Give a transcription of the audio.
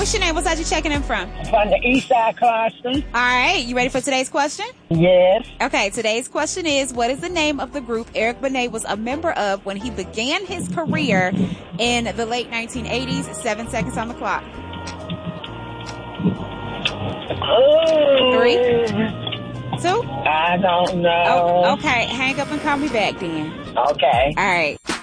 what's your name? What side you checking in from? From the East Side, Clarkston. All right, you ready for today's question? Yes. Okay, today's question is, what is the name of the group Eric Benet was a member of when he began his career in the late 1980s? 7 seconds on the clock. 3, 2. I don't know. Oh, okay, hang up and call me back then. Okay. All right.